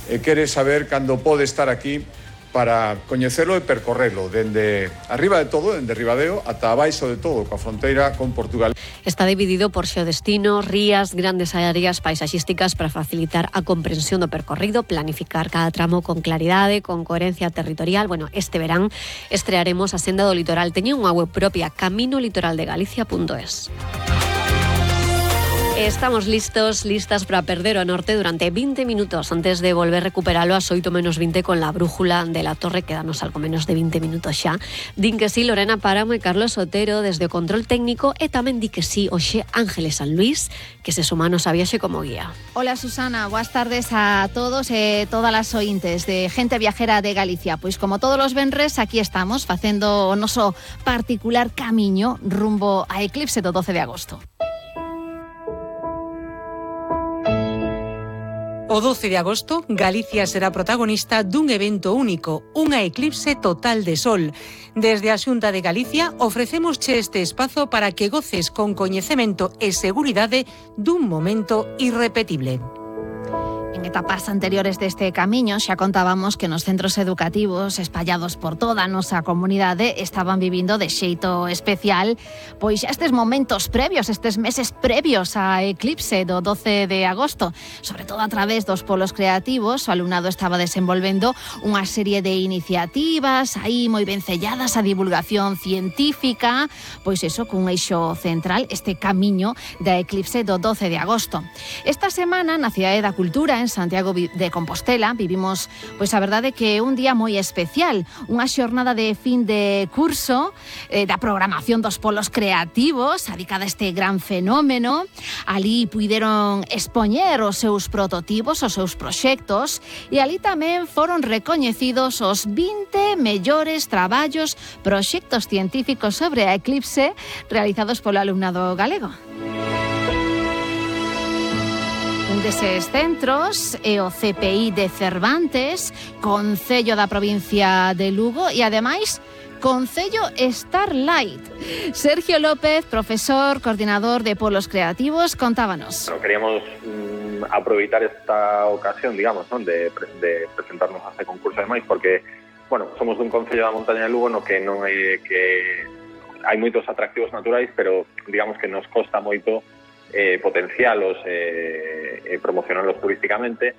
quere saber cando pode estar aquí para coñecelo e percorrelo dende arriba de todo, dende Ribadeo, ata abaixo de todo, coa fronteira con Portugal. Está dividido por xeodestinos, rías, grandes áreas paisaxísticas para facilitar a comprensión do percorrido, planificar cada tramo con claridade, con coherencia territorial. Bueno, este verán estrearemos a Senda do Litoral. Teñen unha web propia, caminolitoraldegalicia.es. Estamos listas para perder o norte durante 20 minutos antes de volver a recuperarlo a 8 menos 20 con la brújula de la torre. Quedanos algo menos de 20 minutos xa. Din que sí Lorena Páramo e Carlos Otero desde o control técnico e tamén di que sí hoxe Ángeles San Luis, que se suma nos a viaxe como guía. Hola Susana, boas tardes a todos e todas as ointes de Gente Viajera de Galicia. Pois como todos os venres, aquí estamos facendo o noso particular camiño rumbo a Eclipse do 12 de agosto. O 12 de agosto, Galicia será protagonista dun evento único, unha eclipse total de sol. Desde a Xunta de Galicia ofrecémosche este espazo para que goces con coñecemento e seguridade dun momento irrepetible. En etapas anteriores deste camiño xa contábamos que nos centros educativos espallados por toda a nosa comunidade estaban vivindo de xeito especial pois estes momentos previos, estes meses previos á eclipse do 12 de agosto. Sobre todo a través dos polos creativos, o alumnado estaba desenvolvendo unha serie de iniciativas aí moi vencelladas a divulgación científica, pois eso, cun eixo central, este camiño da eclipse do 12 de agosto. Esta semana, na Cidade da Cultura, en Santiago de Compostela, vivimos, pois a verdade que un día moi especial, unha xornada de fin de curso da programación dos polos creativos, dedicada a este gran fenómeno. Ali puideron expoñer os seus prototipos, os seus proxectos, e ali tamén foron recoñecidos os 20 mellores traballos, proxectos científicos sobre a eclipse realizados polo alumnado galego. Un deses centros é o CPI de Cervantes, Concello da provincia de Lugo e, ademais, Concello Starlight. Sergio López, profesor, coordinador de Polos Creativos, contábanos. Bueno, queríamos aproveitar esta ocasión, digamos, ¿no? de presentarnos a este concurso ademais, porque, bueno, somos dun Concello da Montaña de Lugo no que non hai que hai moitos atractivos naturais, pero digamos que nos costa moito potencialos e promocionarlos turísticamente.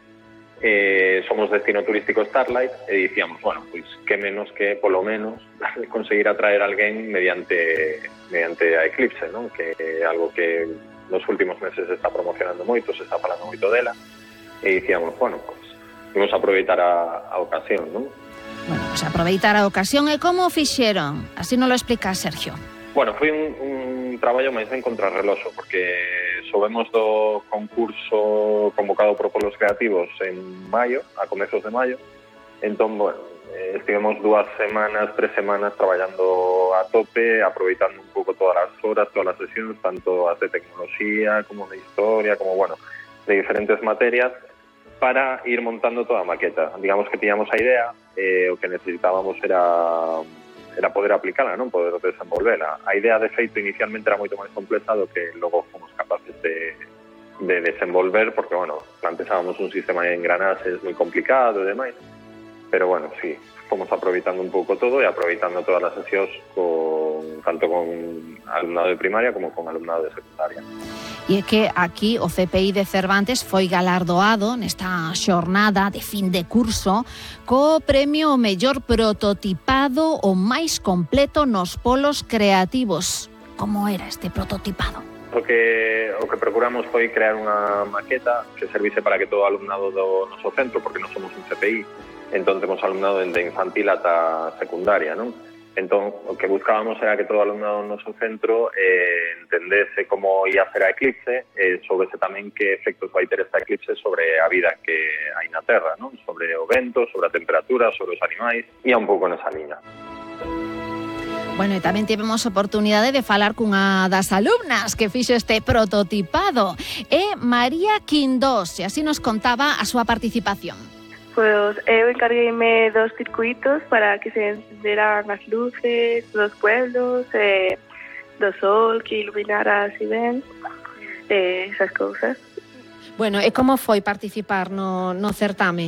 Somos destino turístico Starlight e dicíamos, bueno, pois que menos que polo menos conseguir atraer a alguén mediante a eclipse, non? Que é algo que nos últimos meses se está promocionando moito, se está falando moito dela, e dicíamos, bueno, pois vamos a aproveitar a ocasión, non? Bueno, pois aproveitar a ocasión. E como o fixeron? Así nos lo explica Sergio. Bueno, foi un traballo máis en contrarreloxo, porque soubemos do concurso convocado por Polos Creativos en maio, a comezos de maio. Entón, bueno, estivemos 3 semanas traballando a tope, aproveitando un pouco todas as horas, todas as sesións, tanto as de tecnoloxía como de historia, como, bueno, de diferentes materias, para ir montando toda a maqueta. Digamos que tiñamos a idea, o que necesitábamos era poder aplicala, non poder desenvolvela. A idea de feito inicialmente era moito máis complexa do que logo fomos capaces de desenvolver, porque, bueno, planteábamos un sistema de engranaxes moi complicado e demais, pero, bueno, sí, fomos aproveitando un pouco todo e aproveitando todas as sesións tanto con alumnado de primaria como con alumnado de secundaria. E é que aquí o CPI de Cervantes foi galardoado nesta xornada de fin de curso co premio mellor prototipado o máis completo nos polos creativos. Como era este prototipado? O que procuramos foi crear unha maqueta que servise para que todo o alumnado do noso centro, porque non somos un CPI, entón temos alumnado dende infantil ata secundaria, non? Entón, o que buscábamos era que todo o alumnado do noso centro entendese como ia ser a eclipse e soubese tamén que efectos vai ter esta eclipse sobre a vida que hai na Terra, non? Sobre o vento, sobre a temperatura, sobre os animais, e un pouco nesa liña. Bueno, e tamén tivemos oportunidade de falar cunha das alumnas que fixo este prototipado, é María Quindós, e así nos contaba a súa participación. Pois eu encargueime dos circuitos para que se encenderan as luces dos pueblos, do sol, que iluminara así ben, esas cousas. Bueno, e como foi participar no certame?